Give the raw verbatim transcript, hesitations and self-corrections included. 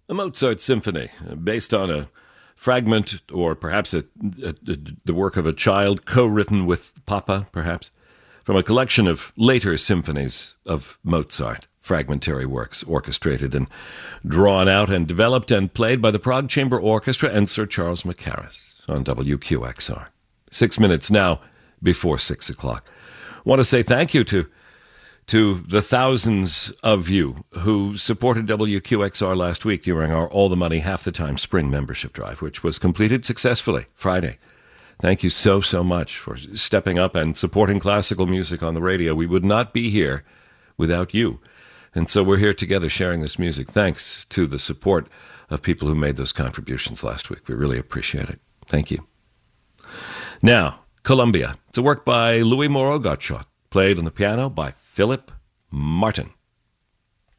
A Mozart symphony, based on a fragment or perhaps a, a, a, the work of a child, co-written with Papa, perhaps, from a collection of later symphonies of Mozart, fragmentary works orchestrated and drawn out and developed and played by the Prague Chamber Orchestra and Sir Charles Mackerras on W Q X R. Six minutes now before six o'clock. Want to say thank you to to the thousands of you who supported W Q X R last week during our All the Money, Half the Time spring membership drive, which was completed successfully Friday. Thank you so, so much for stepping up and supporting classical music on the radio. We would not be here without you. And so we're here together sharing this music, thanks to the support of people who made those contributions last week. We really appreciate it. Thank you. Now, Columbia. It's a work by Louis Moreau Gottschalk, played on the piano by Philip Martin.